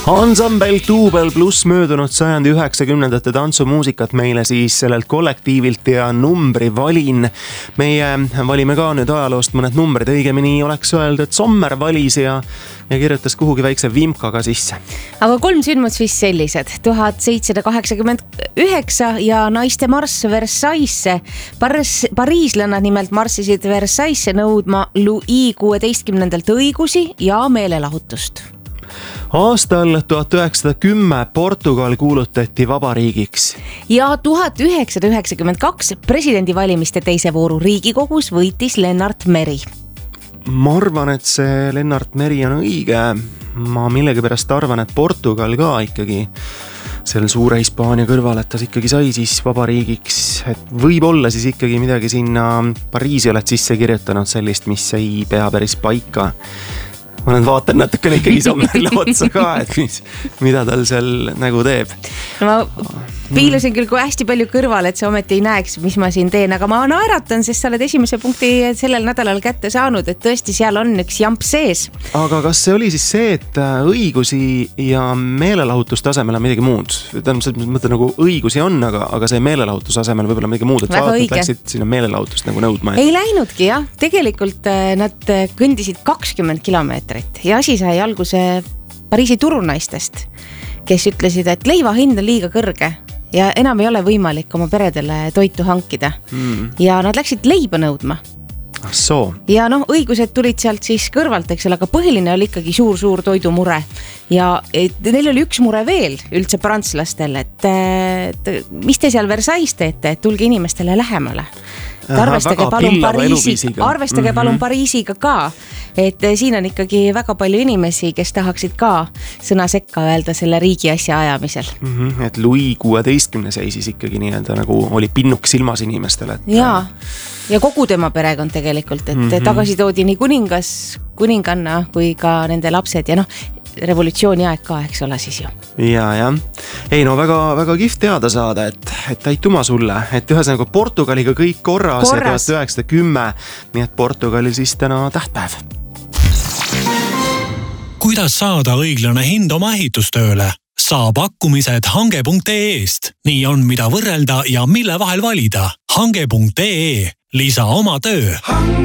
Ansambel Duubel pluss möödunud sajandi 90ndate tantsumuusikat meile siis sellelt kollektiivilt ja numbri valin. Meie valime ka nüüd ajaloost mõned numbrid, õigemini oleks öeldud, et Sommer valis ja kirjutas kuhugi väikse vimkaga sisse. Aga 3 sündmust siis sellised. 1789 ja naiste marss Versaillesse. Pariislannad nimelt marssisid Versaillesse nõudma Louis 16. õigusi ja meelelahutust. Aastal 1910 Portugal kuulutati vabariigiks. Ja 1992 presidendivalimiste teise vooru Riigikogus võitis Lennart Meri. Ma arvan, et see Lennart Meri on õige. Ma millegipärast arvan, et Portugal ka ikkagi selle suure Hispaania kõrval, et ta ikkagi sai siis vabariigiks. Et võib olla siis ikkagi midagi sinna Pariisi oled sisse kirjutanud sellist, mis ei pea päris paika. Ma nüüd vaatan natukene ikkagi Sommerile otsa ka, et mida tal seal nagu teeb. Ma piilusin küll kui hästi palju kõrval, et sa ometi ei näeks, mis ma siin teen, aga ma naeratan, sest sa oled esimese punkti sellel nädalal kätte saanud, et tõesti seal on üks jamp sees. Aga kas see oli siis see, et õigusi ja meelelahutust asemel on midagi muud? Mõtle nagu õigusi on, aga see meelelahutus asemel võib-olla midagi muud, et vaatad läksid sinna meelelahutust nagu nõudma. Ei läinudki, jah. Tegelikult nad kõndisid 20 kilomeetrit ja asi sai alguse Pariisi turunaistest, kes ütlesid, et leiva hind on liiga kõrge ja enam ei ole võimalik oma peredele toitu hankida. Ja nad läksid leiba nõudma. Ja õigused tulid sealt siis kõrvalt, eks ole, aga põhiline oli ikkagi suur toidumure. Ja neil oli üks mure veel üldse prantslastel, et mis te seal Versailles teete, et tulge inimestele lähemale. Arvestage palun Pariisiga ka, et siin on ikkagi väga palju inimesi, kes tahaksid ka sõna sekka öelda selle riigi asja ajamisel. Et Louis 16 seisis ikkagi nii-öelda nagu oli pinnuk silmas inimestele. Ja kogu tema perekond tegelikult, et tagasi toodi nii kuninganna kui ka nende lapsed ja revolutsiooni aeg ka, eks ole siis ju. Ja. Ei, väga kihvt teada saada, et aituma sulle, et ühesõnaga Portugaliga kõik korras. Ja 1910, nii et Portugalil siis täna tähtpäev. Kuidas saada õiglane hind oma ehitustööle? Saa pakkumised hange.ee-st. Nii on mida võrrelda ja mille vahel valida. Hange.ee. Lisa oma töö.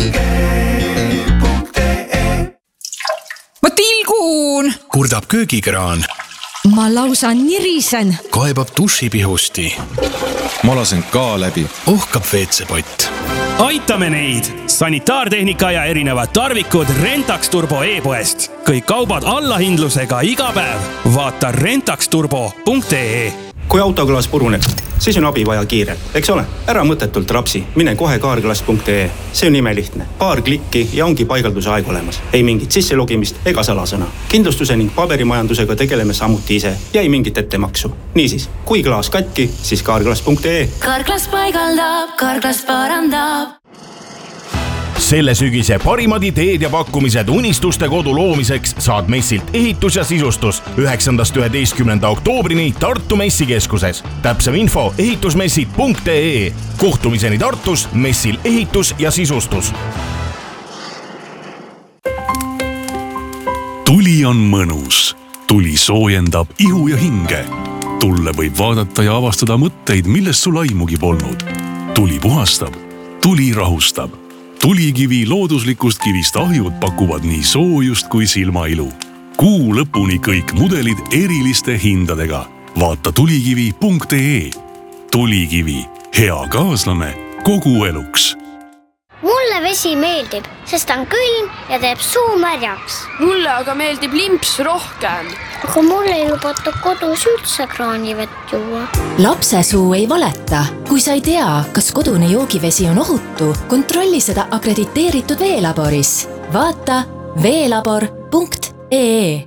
Ma tilgun! Kurdab köögikraan. Ma lausa nirisen. Kaebab dušipihusti. Ma lasen ka läbi. Ohkab WC-pott. Aitame neid! Sanitaartehnika ja erinevad tarvikud Rentax Turbo e-poest. Kõik kaubad allahindlusega iga päev. Vaata rentaxturbo.ee. Kui autoklaas puruneb, siis on abi vaja kiirelt, eks ole? Ära mõttetult rapsi, mine kohe kaarklaas.ee. See on imelihtne. Paar klikki ja ongi paigalduse aeg olemas. Ei mingit sisselogimist ega salasõna. Kindlustuse ning paberimajandusega tegeleme samuti ise ja ei mingit ettemaksu. Niisiis, kui klaas katki, siis kaarklaas.ee. Kaarklaas paigaldab, kaarklaas parandab. Selle sügise parimad ideed ja pakkumised unistuste kodu loomiseks saad messilt ehitus ja sisustus 9.–11. oktoobrini Tartu messikeskuses. Täpsem info ehitusmessid.ee. Kohtumiseni Tartus messil ehitus ja sisustus. Tuli on mõnus. Tuli soojendab ihu ja hinge. Tulle võib vaadata ja avastada mõtteid, millest sul aimugi polnud. Tuli puhastab. Tuli rahustab. Tulikivi looduslikust kivist ahjud pakuvad nii soojust kui silmailu. Kuu lõpuni kõik mudelid eriliste hindadega. Vaata tulikivi.ee. Tulikivi. Hea kaaslane kogu eluks. Mulle vesi meeldib, sest on külm ja teeb suu märjaks. Mulle aga meeldib limps rohkem. Aga mulle ei lubata kodus üldse kraanivett juua. Lapse suu ei valeta. Kui sa ei tea, kas kodune joogivesi on ohutu, kontrolli seda akrediteeritud veelaboris. Vaata veelabor.ee.